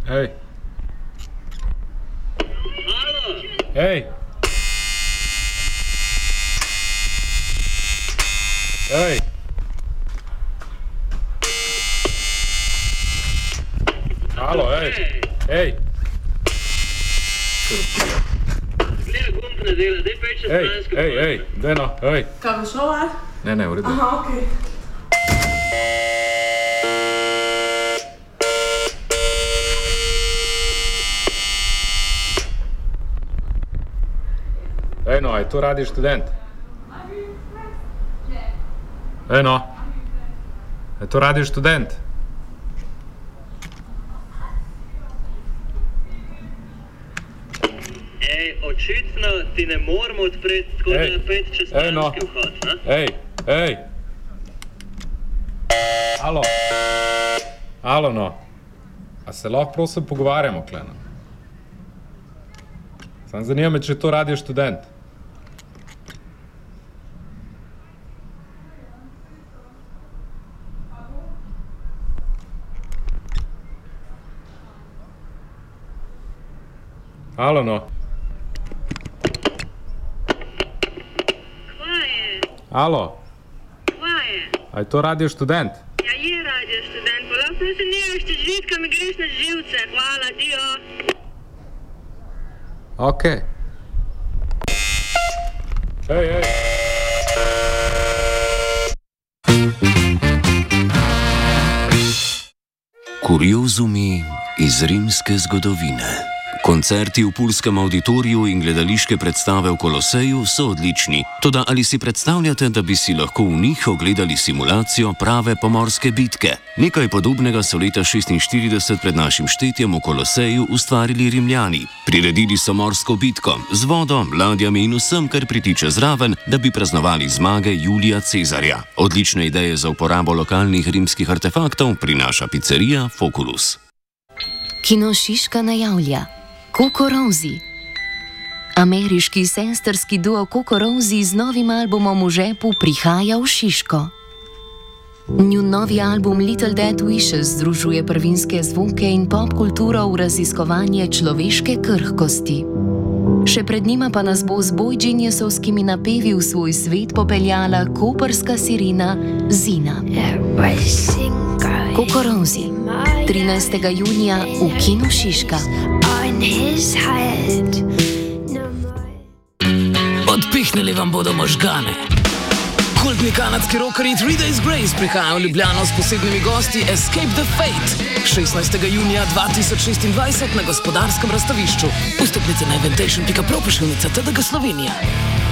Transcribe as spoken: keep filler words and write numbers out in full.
Hej. Halo. Hej. Hej. Halo, hej. Hej. Gleda gumb ne dela, daj peč na Hej, stransko. hej, hej, daj no, hej. Kaj bo šlo, ali? Ne, ne, v redu. Aha, okej. Ej no, aj to radi študent? Ej no, aj to radi študent? Ej, očitno ti ne moramo odpreti, tako da je pet čez ej no, stranski vhod, ne? ej, ej. Alo, alo no, a se lahko prosim pogovarjamo, kleno? Sam zanima me, če to radi študent. Alo no. Kva je? Alo, Kva je? a je to radio študent? Ja, je radio študent, pa lahko se nemaš te žvitka, mi greš na živce. Hvala, dio. Ok. Hej, hej. Kuriozumi iz rimske zgodovine. Koncerti v Pulskem auditoriju in gledališke predstave v Koloseju so odlični, toda ali si predstavljate, da bi si lahko v njih ogledali simulacijo prave pomorske bitke? Nekaj podobnega so leta šestinštirideset pred našim štetjem v Koloseju ustvarili Rimljani. Priredili so morsko bitko z vodo, ladjami in vsem, kar pritiče zraven, da bi praznovali zmage Julija Cezarja. Odlične ideje za uporabo lokalnih rimskih artefaktov prinaša pizzerija Foculus. Kino Šiška najavlja Coco Rosie. Ameriški sestrski duo Coco Rosie z novim albumom v žepu prihaja v Šiško. Njun novi album Little Dead Wishes združuje prvinske zvoke in pop kulturo v raziskovanje človeške krhkosti. Še pred njima pa nas bo z Boy Geniusovskimi napevi v svoj svet popeljala koprska sirena Zina. Coco Rosie, trinajstega junija v Kinu Šiška. Odpihnili vam bodo možgane. Kultni kanadski rockerji Three Days Grace prihajajo v Ljubljano s posebnimi gosti Escape the Fate šestnajstega junija dva tisoč šestindvajset na Gospodarskem razstavišču. Vstopnice na eventation pika pro pošiljnica T D G Slovenija.